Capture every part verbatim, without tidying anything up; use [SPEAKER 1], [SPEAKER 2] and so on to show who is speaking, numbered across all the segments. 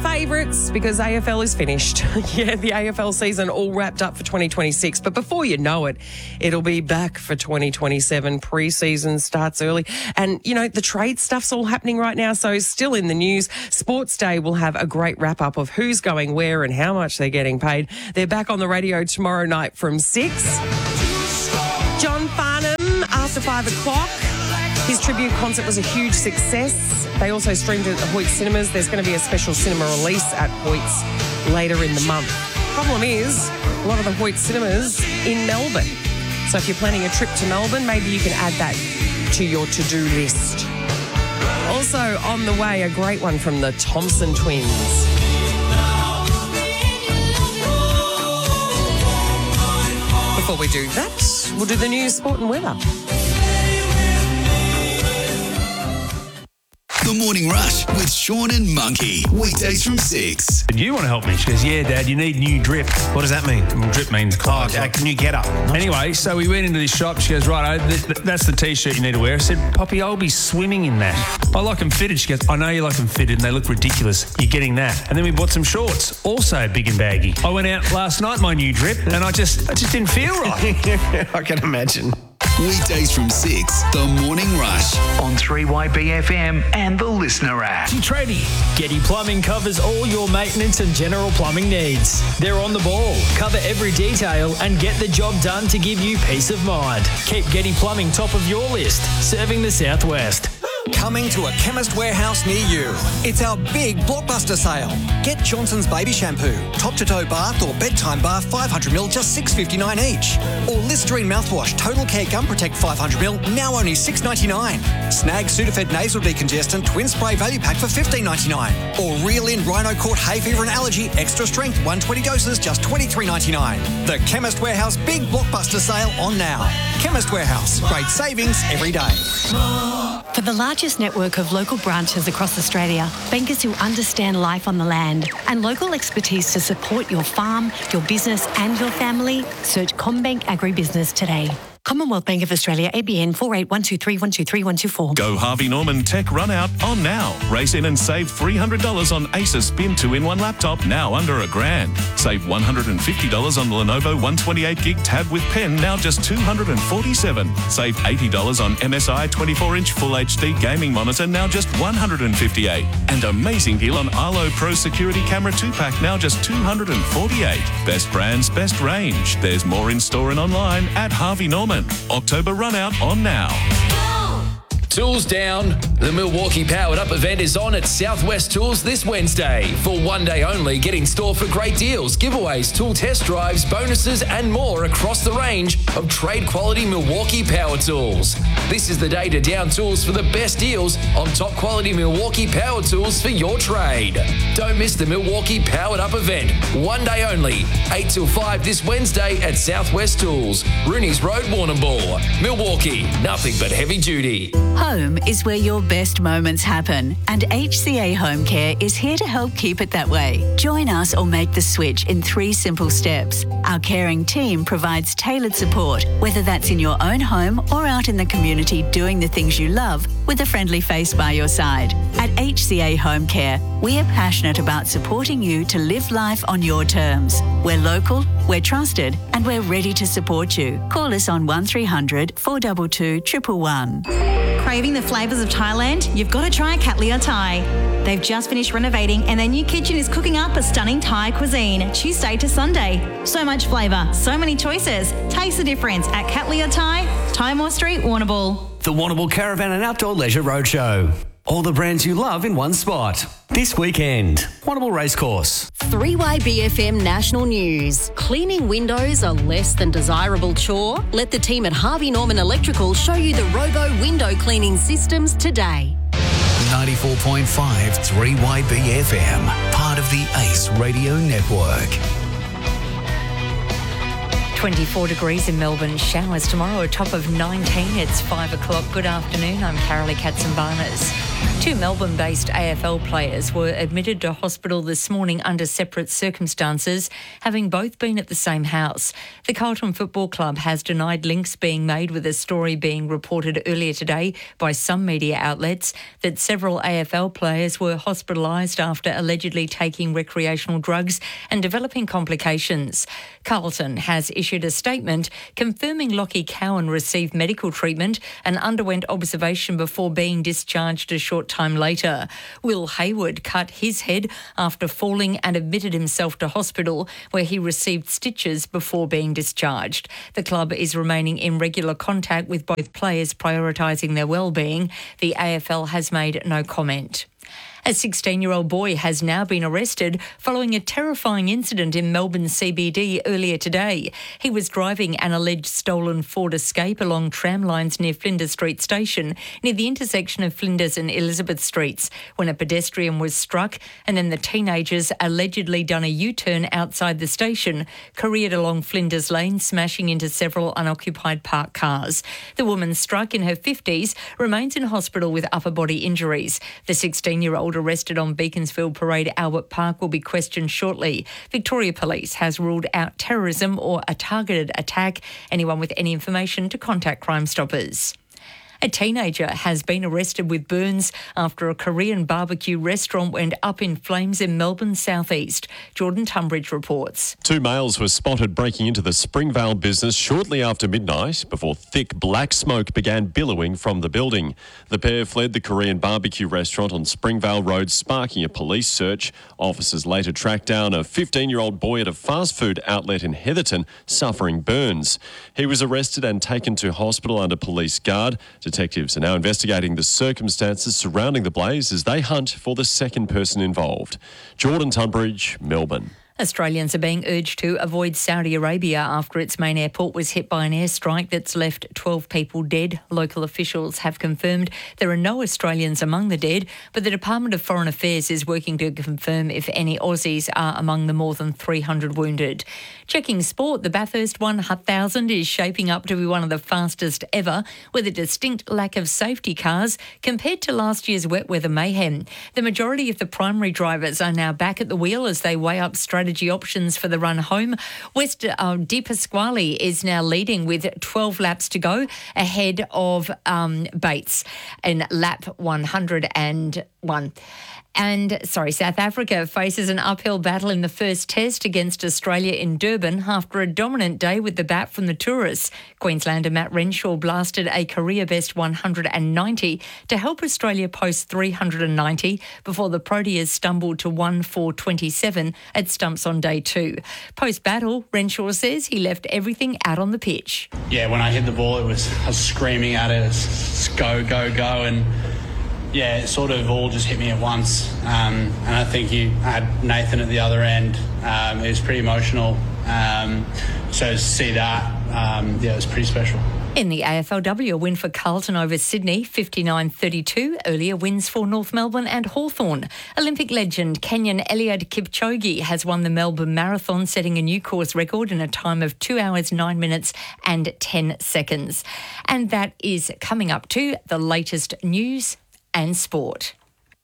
[SPEAKER 1] favourites because A F L is finished. Yeah, the A F L season all wrapped up for twenty twenty-six. But before you know it, it'll be back for twenty twenty-seven. Pre-season starts early. And, you know, the trade stuff's all happening right now, so still in the news. Sports Day will have a great wrap-up of who's going where and how much they're getting paid. They're back on the radio tomorrow night from six. John Farnham after five o'clock. His tribute concert was a huge success. They also streamed it at Hoyt Cinemas. There's going to be a special cinema release at Hoyt's later in the month. Problem is, a lot of the Hoyt Cinemas in Melbourne. So if you're planning a trip to Melbourne, maybe you can add that to your to-do list. Also on the way, a great one from the Thompson Twins. Before we do that, we'll do the news, sport and weather.
[SPEAKER 2] The Morning Rush with Sean and Monkey. Weekdays from six.
[SPEAKER 3] And you want to help me? She goes, yeah, Dad, you need new drip.
[SPEAKER 4] What does that mean?
[SPEAKER 3] Well, drip means clothes.
[SPEAKER 4] Oh, can you get up?
[SPEAKER 3] Anyway, so we went into this shop. She goes, right, th- th- that's the T-shirt you need to wear. I said, Poppy, I'll be swimming in that. I like them fitted. She goes, I know you like them fitted and they look ridiculous. You're getting that. And then we bought some shorts, also big and baggy. I went out last night, my new drip, and I just, I just didn't feel right.
[SPEAKER 4] I can imagine.
[SPEAKER 2] Weekdays from six. The Morning Rush
[SPEAKER 5] on three Y B F M and the Listener app.
[SPEAKER 6] Tradie. Getty Plumbing covers all your maintenance and general plumbing needs. They're on the ball, cover every detail and get the job done to give you peace of mind. Keep Getty Plumbing top of your list, serving the Southwest.
[SPEAKER 7] Coming to a Chemist Warehouse near you. It's our big blockbuster sale. Get Johnson's Baby Shampoo, top-to-toe bath or bedtime bath five hundred milliliters, just six dollars fifty-nine each. Or Listerine mouthwash, Total Care Gum Protect five hundred milliliters, now only six dollars ninety-nine. Snag Sudafed Nasal Decongestant Twin Spray Value Pack for fifteen dollars ninety-nine. Or Reel In Rhino Court Hay Fever and Allergy Extra Strength one hundred twenty doses, just twenty-three dollars ninety-nine. The Chemist Warehouse big blockbuster sale on now. Chemist Warehouse, great savings every day.
[SPEAKER 8] For the largest network of local branches across Australia, bankers who understand life on the land and local expertise to support your farm, your business and your family, search CommBank Agribusiness today. Commonwealth Bank of Australia, A B N four eight one two three one two three one two four.
[SPEAKER 9] Go Harvey Norman Tech Run Out on now. Race in and save three hundred dollars on Acer Spin two in one laptop, now under a grand. Save one hundred fifty dollars on Lenovo one twenty-eight gig tab with pen, now just two hundred forty-seven dollars. Save eighty dollars on M S I twenty-four inch Full H D gaming monitor, now just one hundred fifty-eight dollars. And amazing deal on Arlo Pro Security Camera two pack, now just two hundred forty-eight dollars. Best brands, best range. There's more in store and online at Harvey Norman. October Run Out on now.
[SPEAKER 10] Tools down. The Milwaukee Powered Up event is on at Southwest Tools this Wednesday. For one day only, get in store for great deals, giveaways, tool test drives, bonuses and more across the range of trade quality Milwaukee power tools. This is the day to down tools for the best deals on top quality Milwaukee power tools for your trade. Don't miss the Milwaukee Powered Up event. One day only, eight till five this Wednesday at Southwest Tools, Rooney's Road, Warrnambool. Milwaukee, nothing but heavy duty.
[SPEAKER 11] Home is where your best moments happen, and H C A Home Care is here to help keep it that way. Join us or make the switch in three simple steps. Our caring team provides tailored support, whether that's in your own home or out in the community doing the things you love with a friendly face by your side. At H C A Home Care, we are passionate about supporting you to live life on your terms. We're local, we're trusted, and we're ready to support you. Call us on one three hundred four two two one one one.
[SPEAKER 12] Craving the flavours of Thailand? You've got to try Katlia Thai. They've just finished renovating and their new kitchen is cooking up a stunning Thai cuisine, Tuesday to Sunday. So much flavour, so many choices. Taste the difference at Katlia Thai, Timor Street, Warrnambool.
[SPEAKER 13] The Warrnambool Caravan and Outdoor Leisure Roadshow. All the brands you love in one spot. This weekend, Warrnambool Racecourse.
[SPEAKER 14] three Y B F M National News. Cleaning windows a less than desirable chore? Let the team at Harvey Norman Electrical show you the Robo window cleaning systems today.
[SPEAKER 2] ninety-four point five three Y B F M, part of the Ace Radio Network.
[SPEAKER 15] twenty-four degrees in Melbourne. Showers tomorrow, a top of nineteen. It's five o'clock. Good afternoon. I'm Carolee Katzenbarnes. Two Melbourne-based A F L players were admitted to hospital this morning under separate circumstances, having both been at the same house. The Carlton Football Club has denied links being made with a story being reported earlier today by some media outlets that several A F L players were hospitalised after allegedly taking recreational drugs and developing complications. Carlton has issued a statement confirming Lockie Cowan received medical treatment and underwent observation before being discharged a short time later. Will Hayward cut his head after falling and admitted himself to hospital, where he received stitches before being discharged. The club is remaining in regular contact with both players, prioritising their well-being. The A F L has made no comment. A sixteen-year-old boy has now been arrested following a terrifying incident in Melbourne C B D earlier today. He was driving an alleged stolen Ford Escape along tram lines near Flinders Street Station, near the intersection of Flinders and Elizabeth Streets, when a pedestrian was struck, and then the teenagers allegedly done a U-turn outside the station, careered along Flinders Lane, smashing into several unoccupied parked cars. The woman, struck in her fifties, remains in hospital with upper body injuries. The sixteen-year-old arrested on Beaconsfield Parade Albert Park will be questioned shortly. Victoria Police has ruled out terrorism or a targeted attack. Anyone with any information to contact Crime Stoppers. A teenager has been arrested with burns after a Korean barbecue restaurant went up in flames in Melbourne's southeast. Jordan Tunbridge reports.
[SPEAKER 16] Two males were spotted breaking into the Springvale business shortly after midnight before thick black smoke began billowing from the building. The pair fled the Korean barbecue restaurant on Springvale Road, sparking a police search. Officers later tracked down a fifteen-year-old boy at a fast food outlet in Heatherton suffering burns. He was arrested and taken to hospital under police guard. Detectives are now investigating the circumstances surrounding the blaze as they hunt for the second person involved. Jordan Tunbridge, Melbourne.
[SPEAKER 15] Australians are being urged to avoid Saudi Arabia after its main airport was hit by an airstrike that's left twelve people dead. Local officials have confirmed there are no Australians among the dead, but the Department of Foreign Affairs is working to confirm if any Aussies are among the more than three hundred wounded. Checking sport, the Bathurst one thousand is shaping up to be one of the fastest ever, with a distinct lack of safety cars compared to last year's wet weather mayhem. The majority of the primary drivers are now back at the wheel as they weigh up strategy options for the run home. West uh, Di Pasquale is now leading with twelve laps to go, ahead of um, Bates in lap one hundred and one. And, sorry, South Africa faces an uphill battle in the first test against Australia in Durban after a dominant day with the bat from the tourists. Queenslander Matt Renshaw blasted a career-best one hundred ninety to help Australia post three hundred ninety before the Proteas stumbled to one four twenty-seven at stumps on day two. Post-battle, Renshaw says he left everything out on the pitch.
[SPEAKER 17] Yeah, when I hit the ball, it was I was screaming at it, it's go, go, go, and yeah, it sort of all just hit me at once. Um, and I think you had Nathan at the other end. Um, it was pretty emotional. Um, so to see that, um, yeah, it was pretty special.
[SPEAKER 15] In the A F L W, a win for Carlton over Sydney, fifty-nine thirty-two. Earlier wins for North Melbourne and Hawthorn. Olympic legend Kenyan Eliud Kipchoge has won the Melbourne Marathon, setting a new course record in a time of two hours, nine minutes and ten seconds. And that is coming up to the latest news and sport.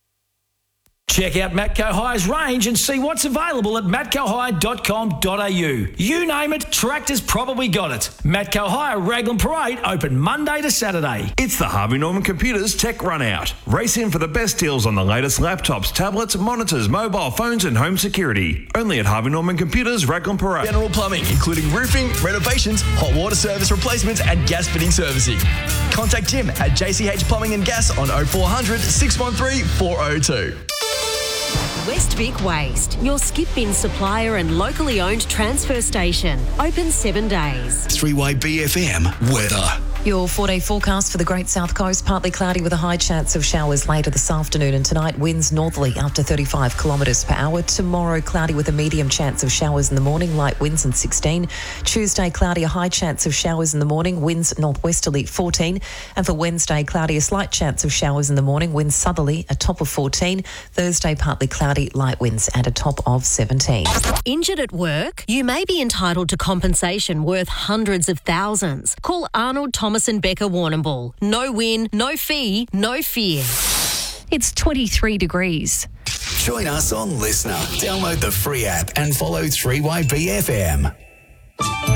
[SPEAKER 18] Check out Matco High's range and see what's available at matco hire dot com dot a u. You name it, Tractor's probably got it. Matco Hire Raglan Parade open Monday to Saturday.
[SPEAKER 4] It's the Harvey Norman Computers Tech Run Out. Race in for the best deals on the latest laptops, tablets, monitors, mobile phones and home security. Only at Harvey Norman Computers Raglan Parade.
[SPEAKER 19] General plumbing, including roofing, renovations, hot water service replacements and gas fitting servicing. Contact Jim at J C H Plumbing and Gas on oh four hundred, six one three, four oh two.
[SPEAKER 14] West Vic Waste, your skip bin supplier and locally owned transfer station. Open seven days.
[SPEAKER 2] three Y B F M weather.
[SPEAKER 20] Your four-day forecast for the Great South Coast, partly cloudy with a high chance of showers later this afternoon, and tonight winds northerly up to thirty-five kilometres per hour. Tomorrow cloudy with a medium chance of showers in the morning, light winds and sixteen. Tuesday cloudy, a high chance of showers in the morning, winds northwesterly fourteen. And for Wednesday cloudy, a slight chance of showers in the morning, winds southerly, a top of fourteen. Thursday partly cloudy, light winds and a top of seventeen.
[SPEAKER 14] Injured at work? You may be entitled to compensation worth hundreds of thousands. Call Arnold Thomas and Becker Warrnambool. No win, no fee, no fear.
[SPEAKER 21] it's twenty-three degrees.
[SPEAKER 2] Join us on Listener. Download the free app and follow three Y B F M.